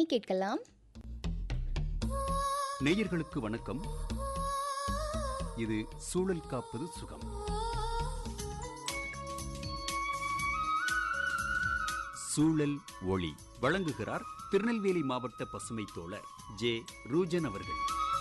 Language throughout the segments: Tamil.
இனி கேட்கலாம். நேயர்களுக்கு வணக்கம். இது சூழல் காப்பது சுகம். சூழல் ஒளி வழங்குகிறார் திருநெல்வேலி மாவட்ட பசுமை தோழர் ஜே. ரூஜன் அவர்கள்.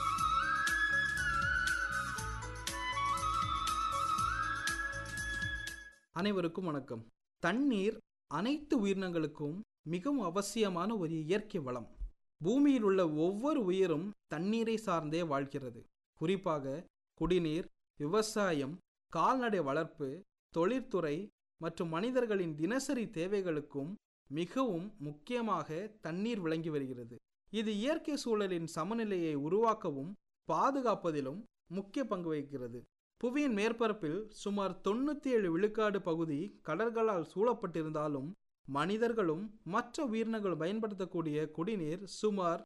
அனைவருக்கும் வணக்கம். தண்ணீர் அனைத்து உயிரினங்களுக்கும் மிகவும் அவசியமான ஒரு இயற்கை வளம். பூமியில் உள்ள ஒவ்வொரு உயிரும் தண்ணீரை சார்ந்தே வாழ்கிறது. குறிப்பாக குடிநீர், விவசாயம், கால்நடை வளர்ப்பு, தொழிற்துறை மற்றும் மனிதர்களின் தினசரி தேவைகளுக்கும் மிகவும் முக்கியமாக தண்ணீர் விளங்கி வருகிறது. இது இயற்கை சூழலின் சமநிலையை உருவாக்கவும் பாதுகாப்பதிலும் முக்கிய பங்கு வகிக்கிறது. புவியின் மேற்பரப்பில் சுமார் 97 விழுக்காடு பகுதி கடல்களால் சூழப்பட்டிருந்தாலும் மனிதர்களும் மற்ற உயிரினங்களும் பயன்படுத்தக்கூடிய குடிநீர் சுமார்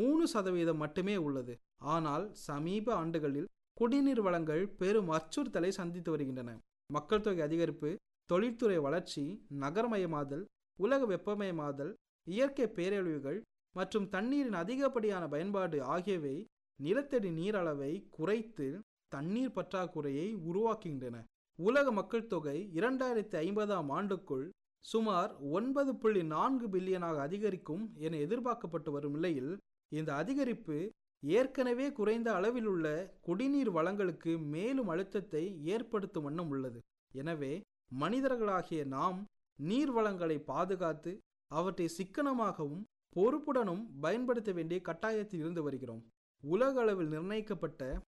3% மட்டுமே உள்ளது. ஆனால் சமீப ஆண்டுகளில் குடிநீர் வளங்கள் பெரும் அச்சுறுத்தலை சந்தித்து வருகின்றன. மக்கள் தொகை அதிகரிப்பு, தொழில்துறை வளர்ச்சி, நகரமயமாதல், உலக வெப்பமயமாதல், இயற்கை பேரழிவுகள் மற்றும் தண்ணீரின் அதிகப்படியான பயன்பாடு ஆகியவை நிலத்தடி நீர் அளவை குறைத்து தண்ணீர் பற்றாக்குறையை உருவாக்குகின்றன. உலக மக்கள் தொகை 2050ஆம் ஆண்டுக்குள் சுமார் 9.4 பில்லியனாக அதிகரிக்கும் என எதிர்பார்க்கப்பட்டு வரும் நிலையில் இந்த அதிகரிப்பு ஏற்கனவே குறைந்த அளவில் உள்ள குடிநீர் வளங்களுக்கு மேலும் அழுத்தத்தை ஏற்படுத்தும் வண்ணம் உள்ளது. எனவே மனிதர்களாகிய நாம் நீர் வளங்களை பாதுகாத்து அவற்றை சிக்கனமாகவும் பொறுப்புடனும் பயன்படுத்த வேண்டிய கட்டாயத்தில் இருந்து வருகிறோம். உலக அளவில் நிர்ணயிக்கப்பட்ட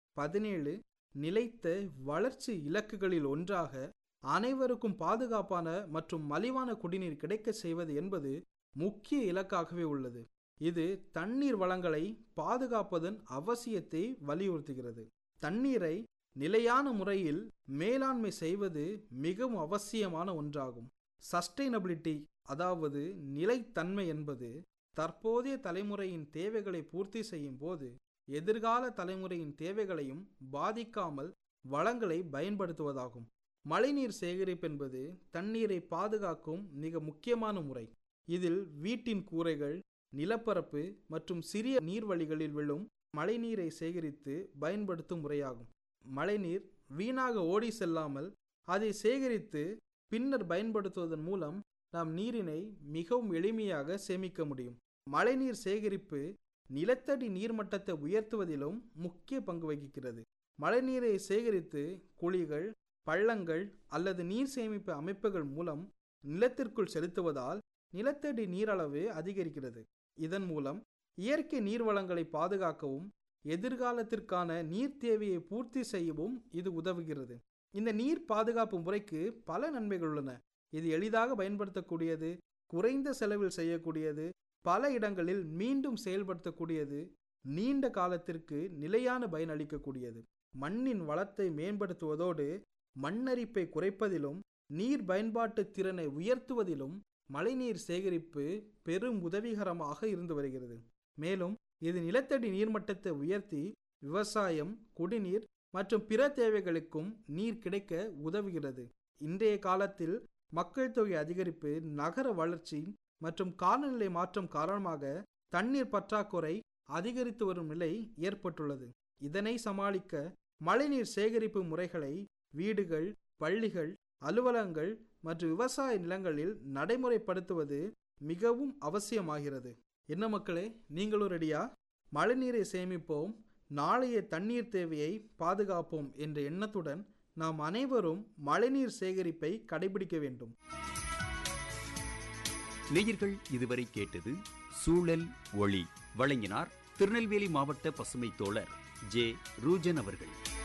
17 நிலைத்த வளர்ச்சி இலக்குகளில் ஒன்றாக அனைவருக்கும் பாதுகாப்பான மற்றும் மலிவான குடிநீர் கிடைக்க செய்வது என்பது முக்கிய இலக்காகவே உள்ளது. இது தண்ணீர் வளங்களை பாதுகாப்பதன் அவசியத்தை வலியுறுத்துகிறது. தண்ணீரை நிலையான முறையில் மேலாண்மை செய்வது மிகவும் அவசியமான ஒன்றாகும். சஸ்டைனபிலிட்டி, அதாவது நிலைத்தன்மை என்பது தற்போதைய தலைமுறையின் தேவைகளை பூர்த்தி செய்யும் போது எதிர்கால தலைமுறையின் தேவைகளையும் பாதிக்காமல் வளங்களை பயன்படுத்துவதாகும். மழைநீர் சேகரிப்பு என்பது தண்ணீரை பாதுகாக்கும் மிக முக்கியமான முறை. இதில் வீட்டின் கூரைகள், நிலப்பரப்பு மற்றும் சிறிய நீர்வழிகளில் விழும் மழைநீரை சேகரித்து பயன்படுத்தும் முறையாகும். மழைநீர் வீணாக ஓடி செல்லாமல் அதை சேகரித்து பின்னர் பயன்படுத்துவதன் மூலம் நாம் நீரினை மிகவும் எளிமையாக சேமிக்க முடியும். மழைநீர் சேகரிப்பு நிலத்தடி நீர்மட்டத்தை உயர்த்துவதிலும் முக்கிய பங்கு வகிக்கிறது. மழைநீரை சேகரித்து குழிகள், பள்ளங்கள் அல்லது நீர் சேமிப்பு அமைப்புகள் மூலம் நிலத்திற்குள் செலுத்துவதால் நிலத்தடி நீரளவு அதிகரிக்கிறது. இதன் மூலம் இயற்கை நீர்வளங்களை பாதுகாக்கவும் எதிர்காலத்திற்கான நீர் தேவையை பூர்த்தி செய்யவும் இது உதவுகிறது. இந்த நீர் பாதுகாப்பு முறைக்கு பல நன்மைகள் உள்ளன. இது எளிதாக பயன்படுத்தக்கூடியது, குறைந்த செலவில் செய்யக்கூடியது, பல இடங்களில் மீண்டும் செயல்படுத்தக்கூடியது, நீண்ட காலத்திற்கு நிலையான பயன் அளிக்கக்கூடியது. மண்ணின் வளத்தை மேம்படுத்துவதோடு மண்ணரிப்பை குறைப்பதிலும் நீர் பயன்பாட்டு திறனை உயர்த்துவதிலும் மழைநீர் சேகரிப்பு பெரும் உதவிகரமாக இருந்து வருகிறது. மேலும் இது நிலத்தடி நீர்மட்டத்தை உயர்த்தி விவசாயம், குடிநீர் மற்றும் பிற தேவைகளுக்கும் நீர் கிடைக்க உதவுகிறது. இன்றைய காலத்தில் மக்கள் தொகை அதிகரிப்பு, நகர வளர்ச்சி மற்றும் காலநிலை மாற்றம் காரணமாக தண்ணீர் பற்றாக்குறை அதிகரித்து வரும் நிலை ஏற்பட்டுள்ளது. இதனை சமாளிக்க மழைநீர் சேகரிப்பு முறைகளை வீடுகள், பள்ளிகள், அலுவலகங்கள் மற்றும் விவசாய நிலங்களில் நடைமுறைப்படுத்துவது மிகவும் அவசியமாகிறது. என்ன மக்களே, நீங்களும் ரெடியா? மழைநீரை சேமிப்போம், நாளைய தண்ணீர் தேவையை பாதுகாப்போம் என்ற எண்ணத்துடன் நாம் அனைவரும் மழைநீர் சேகரிப்பை கடைபிடிக்க வேண்டும். நேயர்கள் இதுவரை கேட்டது சூழல் ஒளி. வழங்கினார் திருநெல்வேலி மாவட்ட பசுமை தோழர் ஜே. ரூஜன் அவர்கள்.